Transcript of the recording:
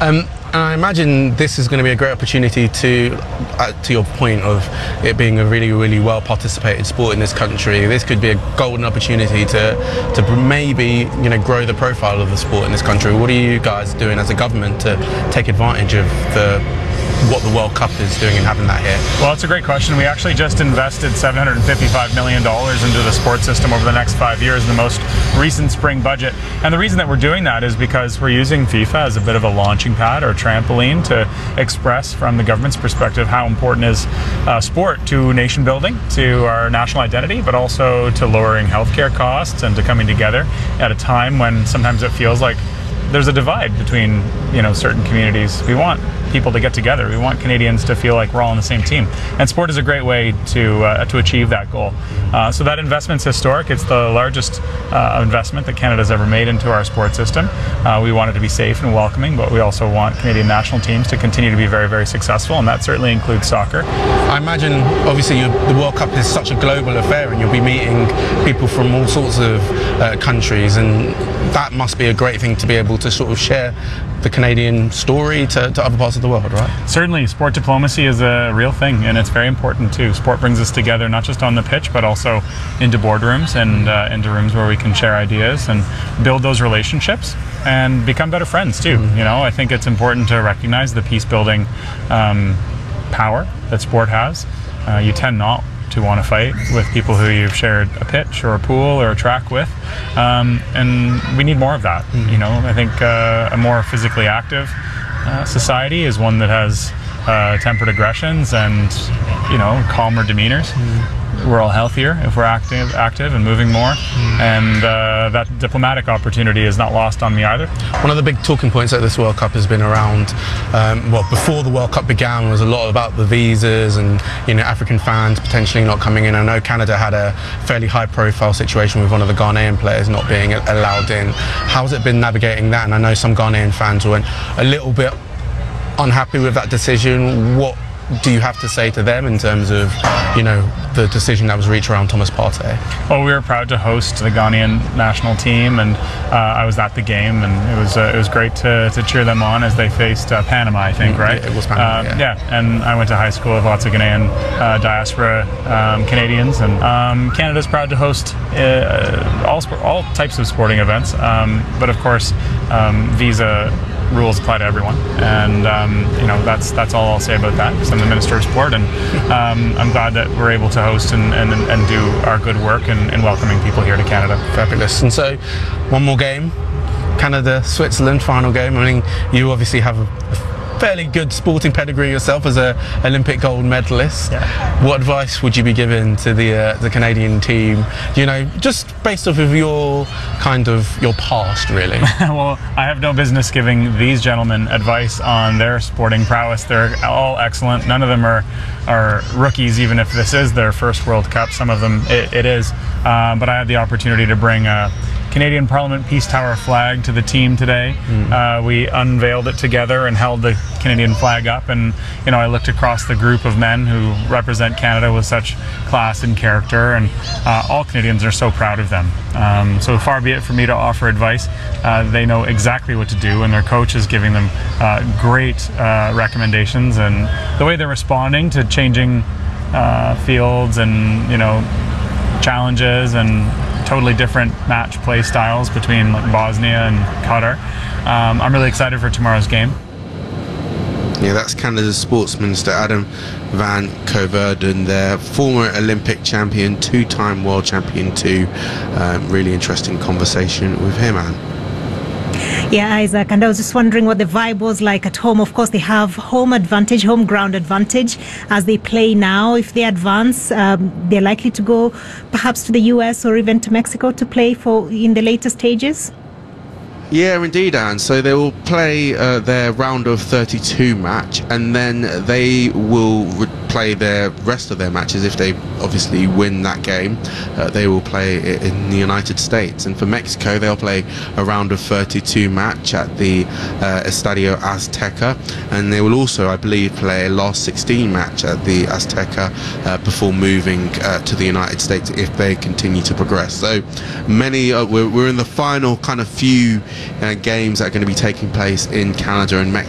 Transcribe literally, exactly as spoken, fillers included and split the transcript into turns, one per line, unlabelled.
Um, and I imagine this is going to be a great opportunity to, uh, to your point of it being a really, really well participated sport in this country. This could be a golden opportunity to, to maybe, you know, grow the profile of the sport in this country. What are you guys doing as a government to take advantage of the what the World Cup is doing and having that here?
Well, it's a great question. We actually just invested seven hundred fifty-five million dollars into the sports system over the next five years in the most recent spring budget. And the reason that we're doing that is because we're using FIFA as a bit of a launching pad or trampoline to express from the government's perspective how important is uh, sport to nation building, to our national identity, but also to lowering healthcare costs and to coming together at a time when sometimes it feels like there's a divide between, you know, certain communities. We want people to get together. We want Canadians to feel like we're all on the same team. And sport is a great way to uh, to achieve that goal. Uh, so that investment's historic. It's the largest uh, investment that Canada's ever made into our sports system. Uh, we want it to be safe and welcoming, but we also want Canadian national teams to continue to be very, very successful, and that certainly includes soccer.
I imagine, obviously, you, the World Cup is such a global affair, and you'll be meeting people from all sorts of uh, countries, and that must be a great thing to be able to sort of share the Canadian story to, to other parts of the world, right?
Certainly, sport diplomacy is a real thing, and it's very important too. Sport brings us together not just on the pitch, but also into boardrooms and uh, into rooms where we can share ideas and build those relationships and become better friends too. Mm-hmm. You know, I think it's important to recognize the peace-building um, power that sport has. Uh, you tend not to want to fight with people who you've shared a pitch or a pool or a track with, um, and we need more of that. Mm-hmm. You know, I think uh, a more physically active uh, society is one that has uh, tempered aggressions and, you know, calmer demeanors. Mm-hmm. We're all healthier if we're active, active and moving more, mm. and uh, that diplomatic opportunity is not lost on me either.
One of the big talking points at this World Cup has been around, um, well, before the World Cup began, was a lot about the visas and, you know, African fans potentially not coming in. I know Canada had a fairly high-profile situation with one of the Ghanaian players not being allowed in. How's it been navigating that? And I know some Ghanaian fans were a little bit unhappy with that decision. What do you have to say to them in terms of, you know, the decision that was reached around Thomas Partey?
Well, we were proud to host the Ghanaian national team, and uh, I was at the game, and it was uh, it was great to, to cheer them on as they faced uh, Panama, I think, right?
Yeah, it was Panama,
uh,
yeah.
yeah. And I went to high school with lots of Ghanaian uh, diaspora um, Canadians, and um, Canada's proud to host uh, all sport, all types of sporting events, um, but of course, um, visa rules apply to everyone, and um, you know, that's that's all I'll say about that, because I'm the Minister of Sport, and um, I'm glad that we're able to host and, and, and do our good work in, in welcoming people here to Canada.
Fabulous. And so, one more game, Canada-Switzerland, final game. I mean, you obviously have a, a fairly good sporting pedigree yourself as a Olympic gold medalist.
Yeah.
What advice would you be giving to the uh, the Canadian team, you know, just based off of your kind of your past, really?
Well, I have no business giving these gentlemen advice on their sporting prowess. They're all excellent. None of them are are rookies, even if this is their first World Cup. Some of them it, it is, uh, but I had the opportunity to bring a Canadian Parliament Peace Tower flag to the team today. Mm. Uh, we unveiled it together and held the Canadian flag up, and you know, I looked across the group of men who represent Canada with such class and character, and uh, all Canadians are so proud of them. Um, so far be it for me to offer advice. Uh, they know exactly what to do, and their coach is giving them uh, great uh, recommendations, and the way they're responding to changing uh, fields and, you know, challenges and totally different match play styles between like Bosnia and Qatar. Um, I'm really excited for tomorrow's game.
Yeah, that's Canada's Sports Minister Adam Van Koeverden, their former Olympic champion, two-time world champion too. Um, really interesting conversation with him, Anne.
Yeah, Isaac, and I was just wondering what the vibe was like at home. Of course, they have home advantage, home ground advantage as they play now. If they advance, um, they're likely to go perhaps to the U S or even to Mexico to play for in the later stages.
Yeah, indeed, Anne. So they will play uh, their round of thirty-two match, and then they will re- play their rest of their matches. If they obviously win that game, uh, they will play it in the United States. And for Mexico, they'll play a round of thirty-two match at the uh, Estadio Azteca, and they will also, I believe, play a last sixteen match at the Azteca uh, before moving uh, to the United States if they continue to progress. So many, uh, we're, we're in the final kind of few Uh, games that are going to be taking place in Canada and Mexico.